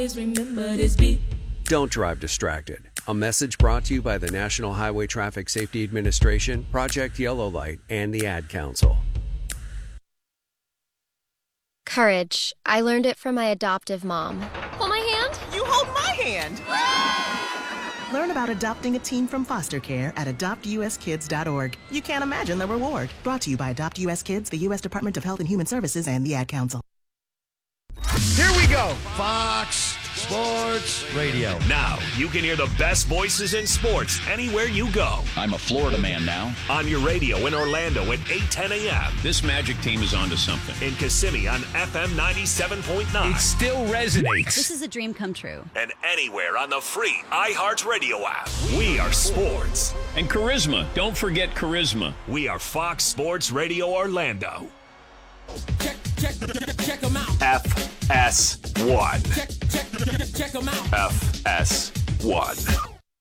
Remember this beat. Don't drive distracted. A message brought to you by the National Highway Traffic Safety Administration, Project Yellow Light, and the Ad Council. Courage. I learned it from my adoptive mom. Hold my hand. You hold my hand. Learn about adopting a teen from foster care at adoptuskids.org. You can't imagine the reward. Brought to you by Adopt US Kids, the U.S. Department of Health and Human Services, and the Ad Council. Here we go. Fox Sports Radio. Now you can hear the best voices in sports anywhere you go. I'm a Florida man now. On your radio in Orlando at 8:10 a.m. This Magic team is onto something. In Kissimmee on FM 97.9. It still resonates. This is a dream come true. And anywhere on the free iHeartRadio app. We are sports. And charisma. Don't forget charisma. We are Fox Sports Radio Orlando. Check them out. FS1. Check them out. FS1.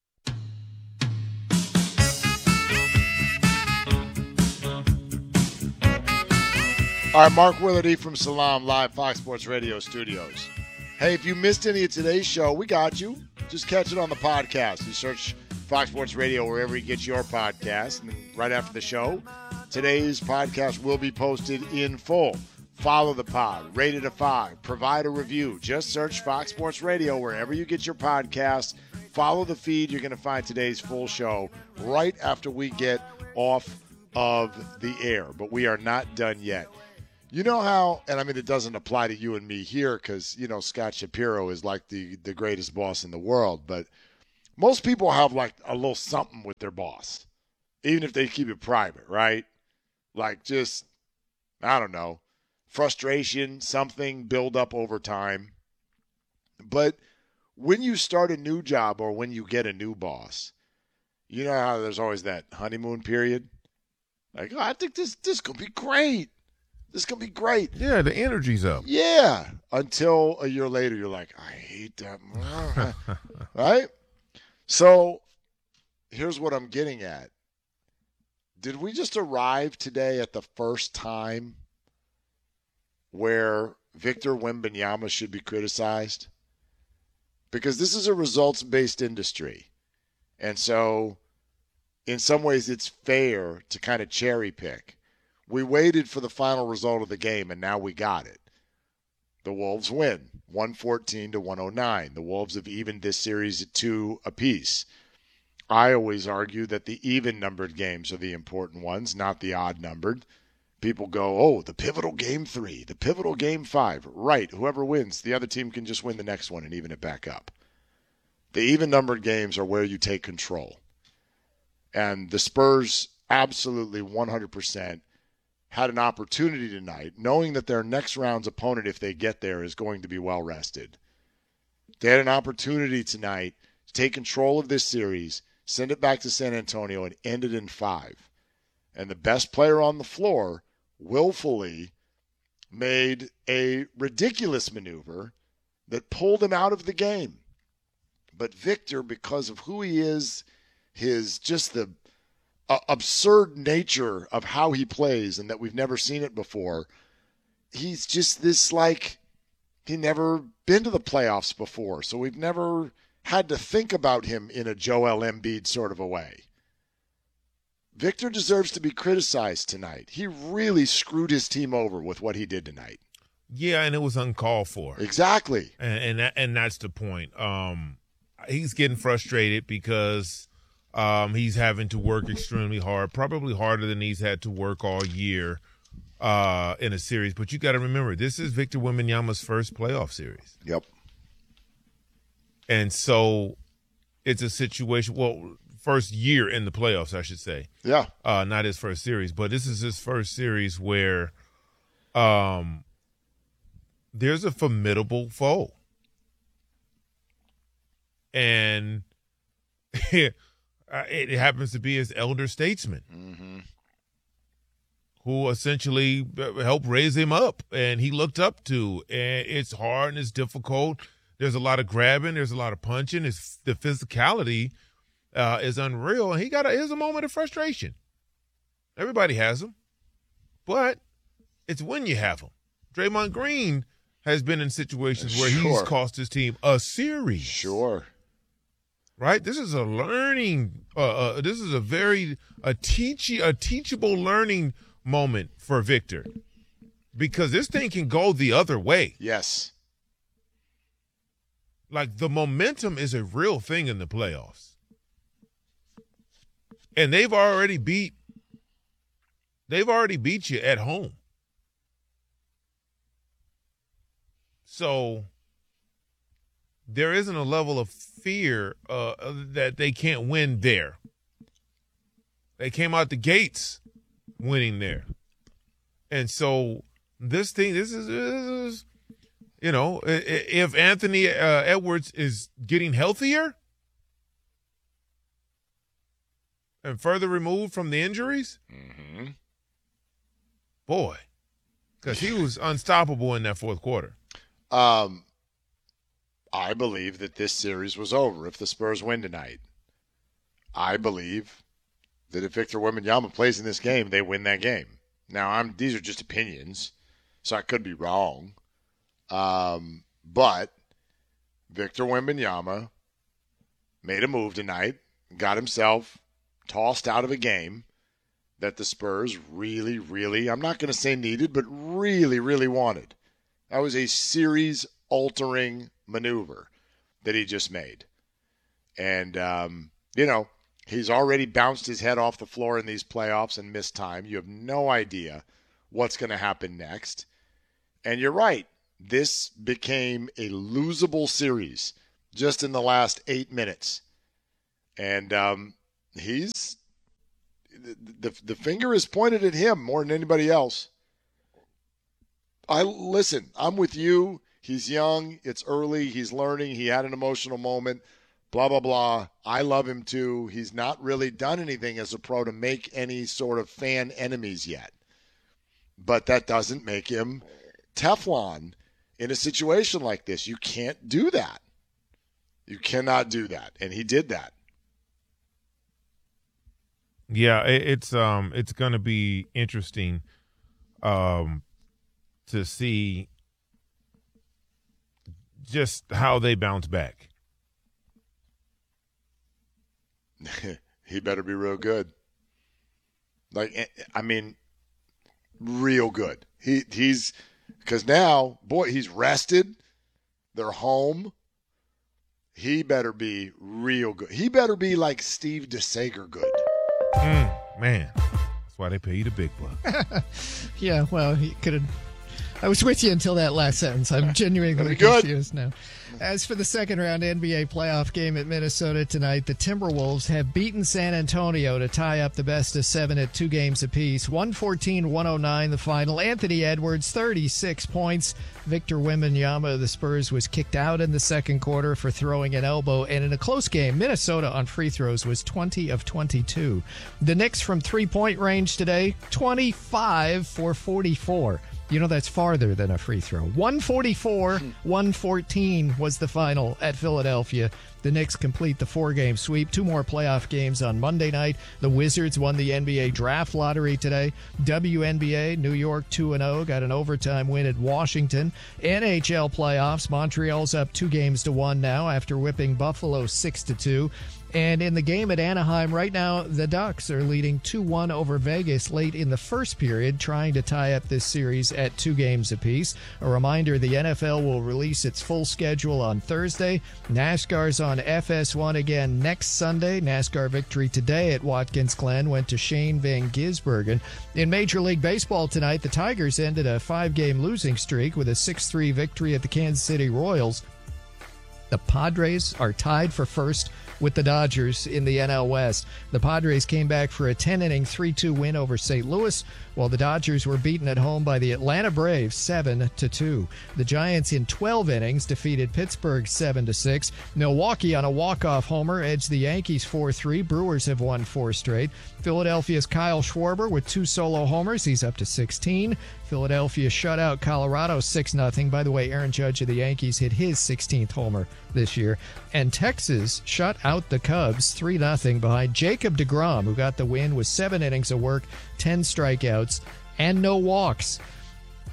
All right, Mark Willardy from Salam, live Fox Sports Radio studios. Hey, if you missed any of today's show, we got you. Just catch it on the podcast. You search Fox Sports Radio wherever you get your podcast. And then right after the show, today's podcast will be posted in full. Follow the pod, rate it a 5, provide a review. Just search Fox Sports Radio wherever you get your podcast. Follow the feed. You're going to find today's full show right after we get off of the air. But we are not done yet. You know how, and I mean, it doesn't apply to you and me here because, you know, Scott Shapiro is like the greatest boss in the world. But most people have like a little something with their boss, even if they keep it private, right? Like just, I don't know, frustration, something build up over time. But when you start a new job or when you get a new boss, you know how there's always that honeymoon period? Like, oh, I think this could be great. This could be great. Yeah, the energy's up. Yeah. Until a year later, you're like, I hate that. Right? So here's what I'm getting at. Did we just arrive today at the first time where Victor Wembanyama should be criticized? Because this is a results-based industry. And so in some ways it's fair to kind of cherry pick. We waited for the final result of the game, and now we got it. The Wolves win, 114-109. The Wolves have evened this series at 2 apiece. I always argue that the even-numbered games are the important ones, not the odd-numbered. People go, oh, the pivotal game 3, the pivotal game 5. Right, whoever wins, the other team can just win the next one and even it back up. The even-numbered games are where you take control. And the Spurs absolutely 100% had an opportunity tonight, knowing that their next round's opponent, if they get there, is going to be well-rested. They had an opportunity tonight to take control of this series, send it back to San Antonio, and end it in 5. And the best player on the floor willfully made a ridiculous maneuver that pulled him out of the game. But Victor, because of who he is, his just the absurd nature of how he plays and that we've never seen it before, he's just this like he never been to the playoffs before, so we've never had to think about him in a Joel Embiid sort of a way. Victor deserves to be criticized tonight. He really screwed his team over with what he did tonight. Yeah, and it was uncalled for. Exactly. And that's the point. He's getting frustrated because he's having to work extremely hard, probably harder than he's had to work all year in a series. But you got to remember, this is Victor Wembanyama's first playoff series. Yep. And so it's a situation, well, first year in the playoffs, I should say. Yeah. Not his first series, but this is his first series where there's a formidable foe. And it happens to be his elder statesman, who essentially helped raise him up and he looked up to. And it's hard and it's difficult. There's a lot of grabbing. There's a lot of punching. The physicality is unreal. And here's a moment of frustration. Everybody has them, but it's when you have them. Draymond Green has been in situations where he's cost his team a series. Sure. Right? This is a learning. This is a teachable learning moment for Victor, because this thing can go the other way. Yes. Like, the momentum is a real thing in the playoffs, and they've already beat you at home. So there isn't a level of fear that they can't win there. They came out the gates winning there. And so this is you know, if Anthony Edwards is getting healthier and further removed from the injuries, boy, because he was unstoppable in that fourth quarter. I believe that this series was over if the Spurs win tonight. I believe that if Victor Wembanyama plays in this game, they win that game. Now, these are just opinions, so I could be wrong. But Victor Wembanyama made a move tonight, got himself tossed out of a game that the Spurs really, really, I'm not going to say needed, but really, really wanted. That was a series-altering maneuver that he just made. And, you know, he's already bounced his head off the floor in these playoffs and missed time. You have no idea what's going to happen next. And you're right. This became a losable series just in the last 8 minutes. And he's the finger is pointed at him more than anybody else. Listen, I'm with you. He's young. It's early. He's learning. He had an emotional moment. Blah, blah, blah. I love him too. He's not really done anything as a pro to make any sort of fan enemies yet. But that doesn't make him Teflon in a situation like this. You can't do that. You cannot do that. And he did that. Yeah, it's going to be interesting to see just how they bounce back. He better be real good. Real good. He's because now, boy, he's rested. They're home. He better be real good. He better be like Steve DeSager good. Man, that's why they pay you the big bucks. Yeah, well, he could have. I was with you until that last sentence. I'm genuinely good. confused now. As for the second-round NBA playoff game at Minnesota tonight, the Timberwolves have beaten San Antonio to tie up the best-of-7 at 2 games apiece. 114-109 the final. Anthony Edwards, 36 points. Victor Wembanyama of the Spurs was kicked out in the second quarter for throwing an elbow. And in a close game, Minnesota on free throws was 20 of 22. The Knicks from three-point range today, 25 for 44. You know, that's farther than a free throw. 144-114 was the final at Philadelphia. The Knicks complete the 4-game sweep. 2 more playoff games on Monday night. The Wizards won the NBA draft lottery today. WNBA, New York 2-0, got an overtime win at Washington. NHL playoffs, Montreal's up 2-1 now after whipping Buffalo 6-2. And in the game at Anaheim right now, the Ducks are leading 2-1 over Vegas late in the first period, trying to tie up this series at 2 games apiece. A reminder, the NFL will release its full schedule on Thursday. NASCAR's on FS1 again next Sunday. NASCAR victory today at Watkins Glen went to Shane Van Gisbergen. In Major League Baseball tonight, the Tigers ended a 5-game losing streak with a 6-3 victory at the Kansas City Royals. The Padres are tied for first with the Dodgers in the NL West. The Padres came back for a 10-inning 3-2 win over St. Louis, while the Dodgers were beaten at home by the Atlanta Braves 7-2. The Giants in 12 innings defeated Pittsburgh 7-6. Milwaukee on a walk-off homer edged the Yankees 4-3. Brewers have won 4 straight. Philadelphia's Kyle Schwarber with 2 solo homers. He's up to 16. Philadelphia shut out Colorado 6-0. By the way, Aaron Judge of the Yankees hit his 16th homer this year. And Texas shut out the Cubs 3-0 behind Jacob deGrom, who got the win with 7 innings of work, 10 strikeouts, and no walks.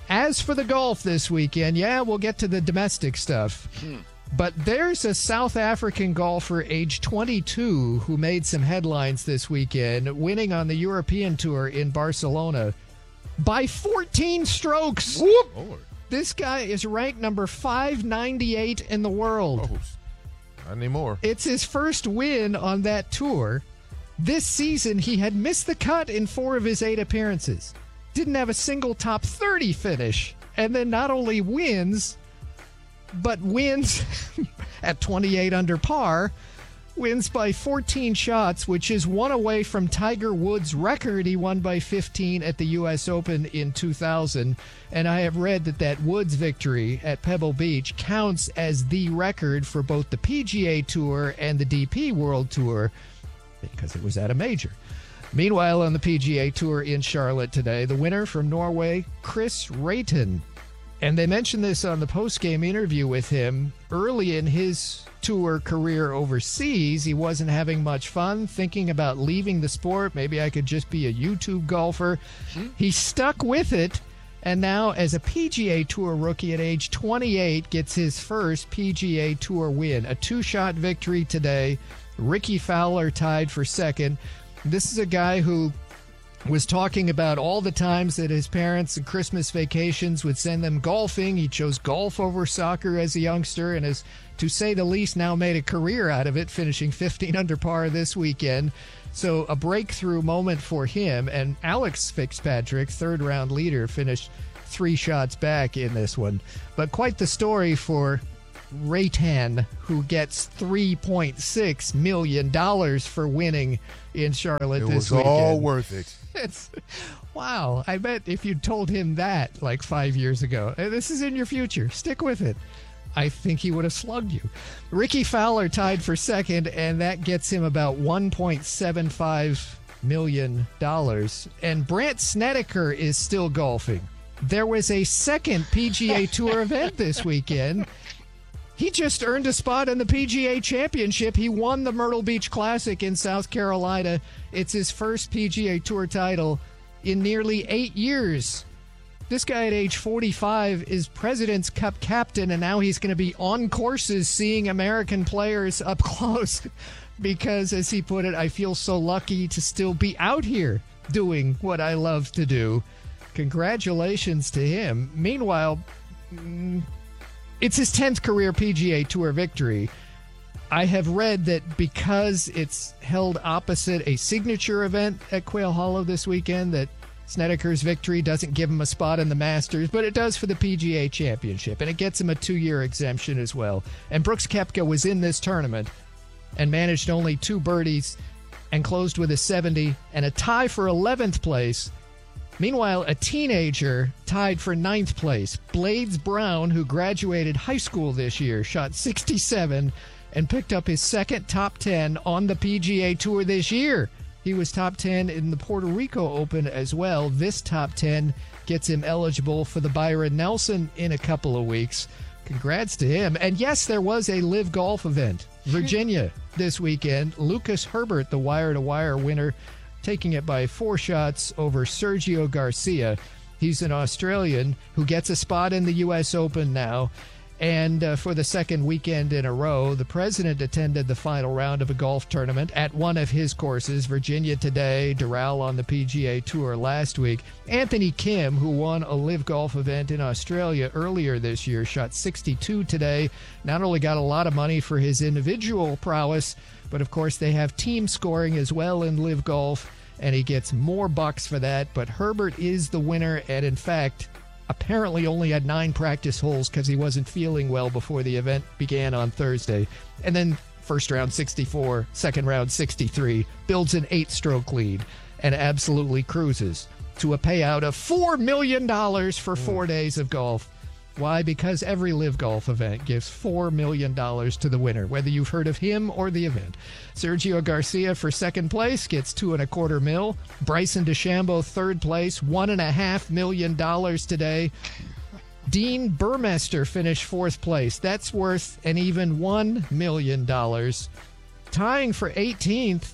As for the golf this weekend, we'll get to the domestic stuff. But there's a South African golfer, age 22, who made some headlines this weekend, winning on the European Tour in Barcelona by 14 strokes. Whoop. Lord. This guy is ranked number 598 in the world. Oh, not anymore. It's his first win on that tour. This season, he had missed the cut in 4 of his 8 appearances. Didn't have a single top 30 finish. And then not only wins, but wins at 28 under par, wins by 14 shots, which is one away from Tiger Woods' record. He won by 15 at the U.S. Open in 2000. And I have read that Woods victory at Pebble Beach counts as the record for both the PGA Tour and the DP World Tour because it was at a major. Meanwhile, on the PGA Tour in Charlotte today, the winner from Norway, Chris Rayton. And they mentioned this on the post-game interview with him. Early in his tour career overseas, he wasn't having much fun, thinking about leaving the sport. Maybe I could just be a YouTube golfer. He stuck with it, and now as a PGA Tour rookie at age 28, gets his first PGA Tour win. A 2-shot victory today. Ricky Fowler tied for second. This is a guy who was talking about all the times that his parents and Christmas vacations would send them golfing. He chose golf over soccer as a youngster and has, to say the least, now made a career out of it, finishing 15 under par this weekend. So a breakthrough moment for him. And Alex Fitzpatrick, third-round leader, finished 3 shots back in this one. But quite the story for Rayton, who gets $3.6 million for winning in Charlotte this weekend. It was all worth it. Wow. I bet if you told him that like 5 years ago, this is in your future, stick with it, I think he would have slugged you. Ricky Fowler tied for second, and that gets him about $1.75 million. And Brandt Snedeker is still golfing. There was a second PGA Tour event this weekend. He just earned a spot in the PGA Championship. He won the Myrtle Beach Classic in South Carolina. It's his first PGA Tour title in nearly 8 years. This guy at age 45 is President's Cup captain, and now he's going to be on courses seeing American players up close because, as he put it, I feel so lucky to still be out here doing what I love to do. Congratulations to him. Meanwhile, it's his 10th career PGA Tour victory. I have read that because it's held opposite a signature event at Quail Hollow this weekend, that Snedeker's victory doesn't give him a spot in the Masters, but it does for the PGA Championship, and it gets him a 2-year exemption as well. And Brooks Koepka was in this tournament and managed only 2 birdies and closed with a 70 and a tie for 11th place. Meanwhile, a teenager tied for 9th place. Blades Brown, who graduated high school this year, shot 67 and picked up his second top 10 on the PGA Tour this year. He was top 10 in the Puerto Rico Open as well. This top 10 gets him eligible for the Byron Nelson in a couple of weeks. Congrats to him. And yes, there was a live golf event. Virginia this weekend. Lucas Herbert, the wire-to-wire winner, taking it by 4 shots over Sergio Garcia. He's an Australian who gets a spot in the U.S. Open now. And for the second weekend in a row, the president attended the final round of a golf tournament at one of his courses, Virginia today, Doral on the PGA Tour last week. Anthony Kim, who won a live golf event in Australia earlier this year, shot 62 today. Not only got a lot of money for his individual prowess, but of course they have team scoring as well in live golf, and he gets more bucks for that. But Herbert is the winner, and in fact, apparently only had 9 practice holes because he wasn't feeling well before the event began on Thursday. And then first round 64, second round 63, builds an 8-stroke lead and absolutely cruises to a payout of $4 million for 4 days of golf. Why? Because every live golf event gives $4 million to the winner, whether you've heard of him or the event. Sergio Garcia for second place gets $2.25 million. Bryson DeChambeau third place, $1.5 million today. Dean Burmester finished fourth place. That's worth an even $1 million. Tying for 18th,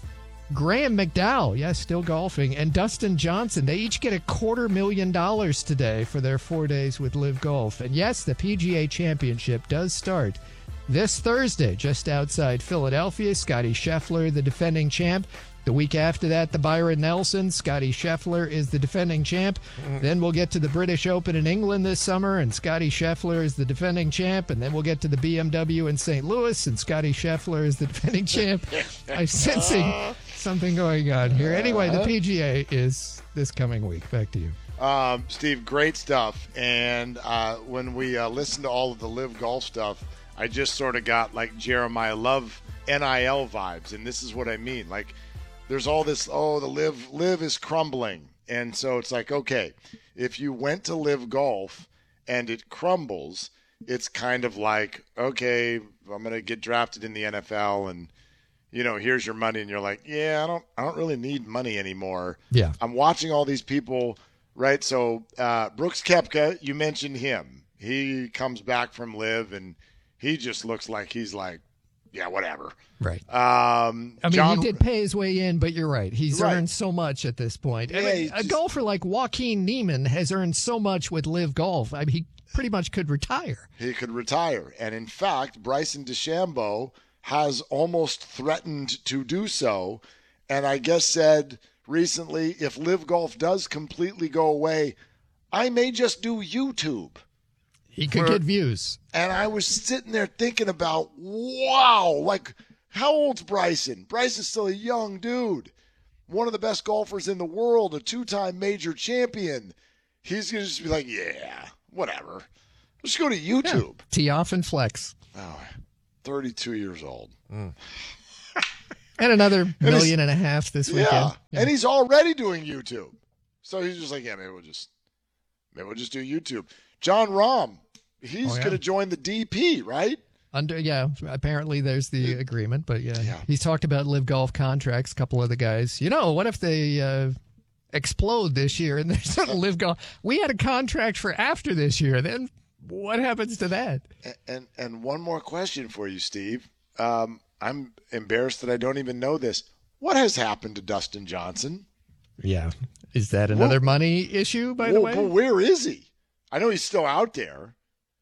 Graham McDowell, yes, still golfing, and Dustin Johnson, they each get $250,000 today for their 4 days with Live Golf. And yes, the PGA Championship does start this Thursday just outside Philadelphia. Scotty Scheffler, the defending champ. The week after that, the Byron Nelson. Scotty Scheffler is the defending champ. Then we'll get to the British Open in England this summer, and Scotty Scheffler is the defending champ. And then we'll get to the BMW in St. Louis, and Scotty Scheffler is the defending champ. I'm sensing something going on here. Anyway, the PGA is this coming week. Back to you. Steve, great stuff. And when we listened to all of the Live Golf stuff, I just sort of got like Jeremiah Love NIL vibes. And this is what I mean. Like, there's all this, the live is crumbling. And so it's like, okay, if you went to Live Golf and it crumbles, it's kind of like, okay, I'm going to get drafted in the NFL and, here's your money. And you're like, yeah, I don't really need money anymore. Yeah. I'm watching all these people, right? So Brooks Koepka, you mentioned him. He comes back from Live and he just looks like he's like, yeah, whatever. Right. John, he did pay his way in, but you're right. He's earned so much at this point. Yeah, a golfer like Joaquin Niemann has earned so much with Live Golf. I mean, he pretty much could retire. He could retire. And in fact, Bryson DeChambeau has almost threatened to do so. And I guess said recently, if Live Golf does completely go away, I may just do YouTube. He could get views. And I was sitting there thinking about, wow, like, how old's Bryson? Bryson's still a young dude. One of the best golfers in the world, a 2-time major champion. He's going to just be like, yeah, whatever. Let's go to YouTube. Yeah. Tee off and flex. Oh, 32 years old. And another $1.5 million this weekend. Yeah, and he's already doing YouTube. So he's just like, yeah, maybe we'll just do YouTube. John Rahm, he's going to join the DP, right? Apparently there's the agreement, but he's talked about Live Golf contracts. A couple of the guys, what if they explode this year and there's a Live Golf? We had a contract for after this year. Then what happens to that? And one more question for you, Steve. I'm embarrassed that I don't even know this. What has happened to Dustin Johnson? Yeah, is that another money issue? By the way, but where is he? I know he's still out there.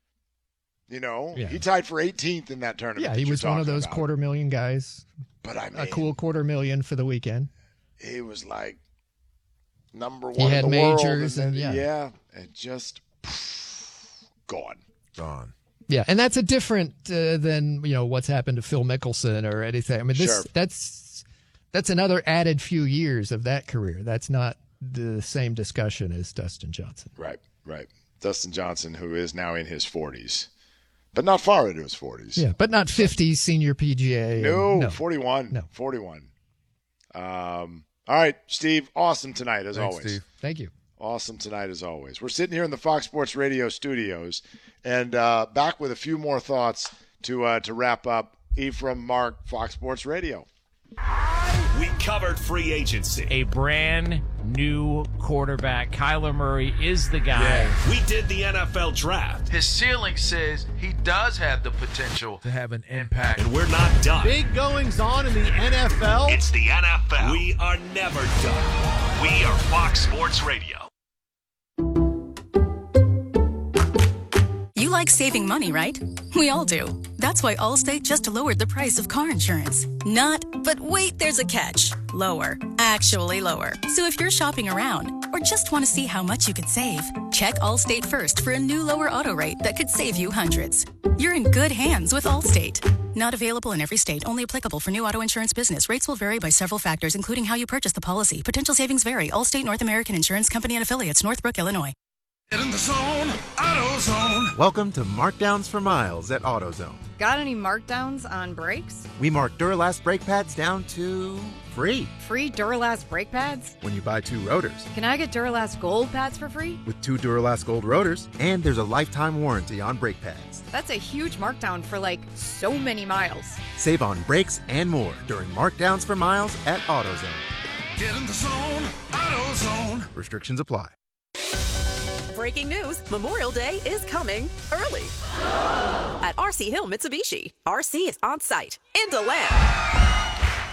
He tied for 18th in that tournament. Yeah, he was one of those $250,000 guys. But I mean, a cool $250,000 for the weekend. He was like number one. He had in the world, majors and and just gone. Yeah, and that's a different than what's happened to Phil Mickelson or anything. I mean, that's another added few years of that career. That's not the same discussion as Dustin Johnson. Right. Dustin Johnson, who is now in his 40s, but not far into his 40s. Yeah, but not 50s senior PGA. No, 41. No, 41. All right, Steve, awesome tonight as always. Steve. Thank you. Awesome tonight as always. We're sitting here in the Fox Sports Radio studios and back with a few more thoughts to wrap up. Ephraim, Mark, Fox Sports Radio. We covered free agency. A brand new quarterback. Kyler Murray is the guy. Yeah. We did the NFL draft. His ceiling says he does have the potential to have an impact. And we're not done. Big goings on in the NFL. It's the NFL. We are never done. We are Fox Sports Radio. You like saving money, right? We all do. That's why Allstate just lowered the price of car insurance. Not, but wait, there's a catch. Lower. Actually lower. So if you're shopping around or just want to see how much you could save, check Allstate first for a new lower auto rate that could save you hundreds. You're in good hands with Allstate. Not available in every state. Only applicable for new auto insurance business. Rates will vary by several factors, including how you purchase the policy. Potential savings vary. Allstate North American Insurance Company and Affiliates, Northbrook, Illinois. Get in the zone, AutoZone. Welcome to Markdowns for Miles at AutoZone. Got any markdowns on brakes? We mark Duralast brake pads down to free. Free Duralast brake pads? When you buy 2 rotors. Can I get Duralast Gold pads for free? With 2 Duralast Gold rotors, and there's a lifetime warranty on brake pads. That's a huge markdown for so many miles. Save on brakes and more during Markdowns for Miles at AutoZone. Get in the zone, AutoZone. Restrictions apply. Breaking news, Memorial Day is coming early. At RC Hill Mitsubishi, RC is on site in DeLand.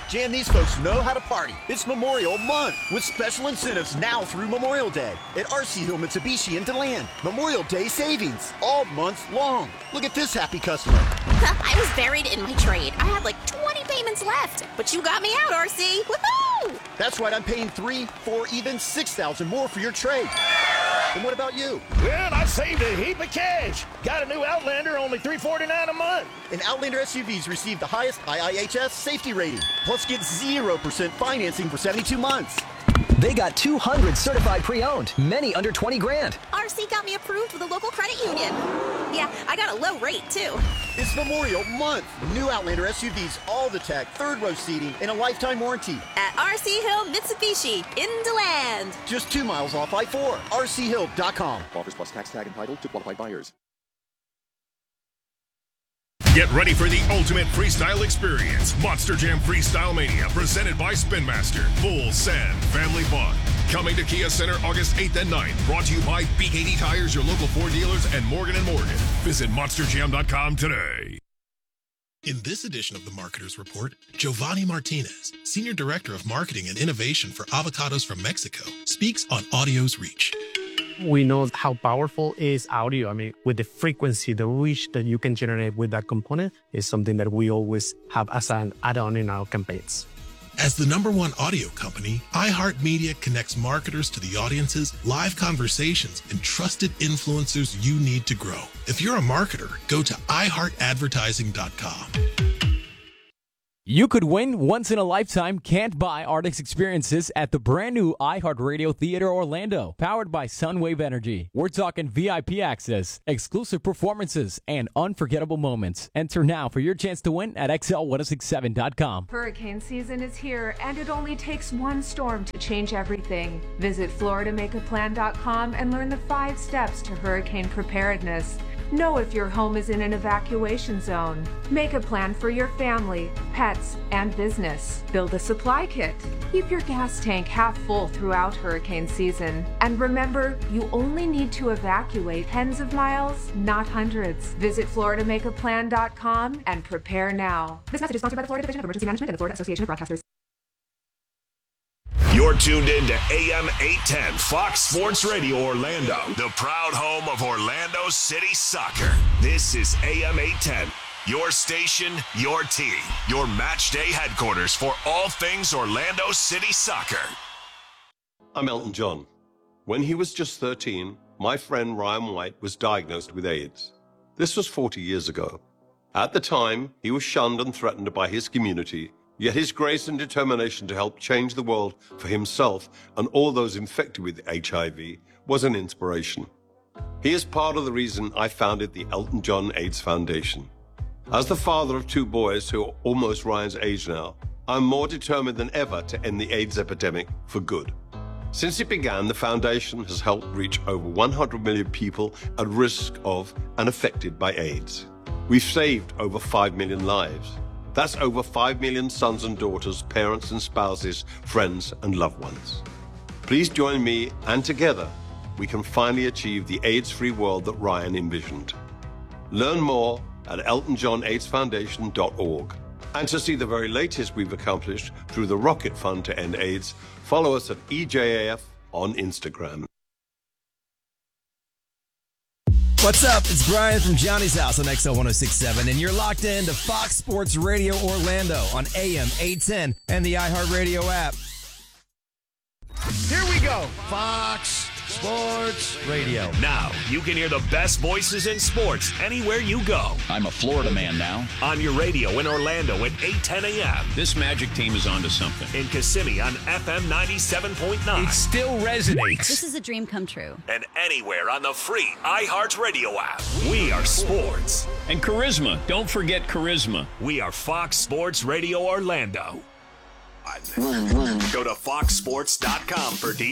Jan, these folks know how to party. It's Memorial Month with special incentives now through Memorial Day at RC Hill Mitsubishi in DeLand. Memorial Day savings all month long. Look at this happy customer. I was buried in my trade. I had like 20 payments left, but you got me out, RC. Woohoo! That's right, I'm paying 3, 4, even $6,000 more for your trade. And what about you? Well, I saved a heap of cash. Got a new Outlander, only $349 a month. And Outlander SUVs receive the highest IIHS safety rating. Plus get 0% financing for 72 months. They got 200 certified pre-owned, many under 20 grand. RC got me approved with a local credit union. Yeah, I got a low rate, too. It's Memorial Month. New Outlander SUVs, all the tech, third row seating, and a lifetime warranty. At RC Hill Mitsubishi in DeLand. Just 2 miles off I-4. RCHill.com. Offers plus tax tag entitled to qualified buyers. Get ready for the ultimate freestyle experience. Monster Jam Freestyle Mania, presented by Spin Master. Full send family fun. Coming to Kia Center August 8th and 9th. Brought to you by BKD Tires, your local Ford dealers, and Morgan & Morgan. Visit monsterjam.com today. In this edition of the Marketers Report, Giovanni Martinez, Senior Director of Marketing and Innovation for Avocados from Mexico, speaks on audio's reach. We know how powerful is audio. I mean, with the frequency, the reach that you can generate with that component is something that we always have as an add-on in our campaigns. As the #1 audio company, iHeartMedia connects marketers to the audiences, live conversations, and trusted influencers you need to grow. If you're a marketer, go to iHeartAdvertising.com. You could win once-in-a-lifetime can't-buy Artix experiences at the brand-new iHeartRadio Theater Orlando, powered by Sunwave Energy. We're talking VIP access, exclusive performances, and unforgettable moments. Enter now for your chance to win at XL1067.com. Hurricane season is here, and it only takes one storm to change everything. Visit FloridaMakeAPlan.com and learn the 5 steps to hurricane preparedness. Know if your home is in an evacuation zone. Make a plan for your family, pets, and business. Build a supply kit. Keep your gas tank half full throughout hurricane season. And remember, you only need to evacuate tens of miles, not hundreds. Visit FloridaMakeAPlan.com and prepare now. This message is sponsored by the Florida Division of Emergency Management and the Florida Association of Broadcasters. You're tuned in to AM 810 Fox Sports Radio Orlando, the proud home of Orlando City Soccer. This is AM 810, your station, your team, your match day headquarters for all things Orlando City Soccer. I'm Elton John. When he was just 13, my friend Ryan White was diagnosed with AIDS. This was 40 years ago. At the time, he was shunned and threatened by his community. Yet his grace and determination to help change the world for himself and all those infected with HIV was an inspiration. He is part of the reason I founded the Elton John AIDS Foundation. As the father of 2 boys who are almost Ryan's age now, I'm more determined than ever to end the AIDS epidemic for good. Since it began, the foundation has helped reach over 100 million people at risk of and affected by AIDS. We've saved over 5 million lives. That's over 5 million sons and daughters, parents and spouses, friends and loved ones. Please join me, and together we can finally achieve the AIDS-free world that Ryan envisioned. Learn more at eltonjohnaidsfoundation.org. And to see the very latest we've accomplished through the Rocket Fund to End AIDS, follow us at EJAF on Instagram. What's up? It's Brian from Johnny's House on XL 1067, and you're locked in to Fox Sports Radio Orlando on AM 810 and the iHeartRadio app. Here we go. Fox Sports Radio. Now, you can hear the best voices in sports anywhere you go. I'm a Florida man now. On your radio in Orlando at 8:10 a.m. This Magic team is onto something. In Kissimmee on FM 97.9. It still resonates. This is a dream come true. And anywhere on the free iHeartRadio app. We are sports. And charisma. Don't forget charisma. We are Fox Sports Radio Orlando. Go to foxsports.com for details.